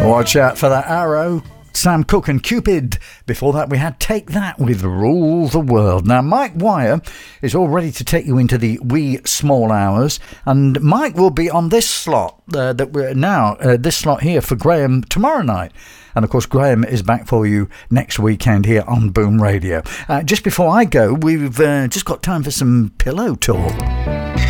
Watch out for that arrow. Sam Cooke and Cupid. Before that, we had Take That with Rule the World. Now, Mike Wire is all ready to take you into the wee small hours, and Mike will be on this slot this slot here for Graham tomorrow night. And of course, Graham is back for you next weekend here on Boom Radio. Just before I go, we've just got time for some pillow talk.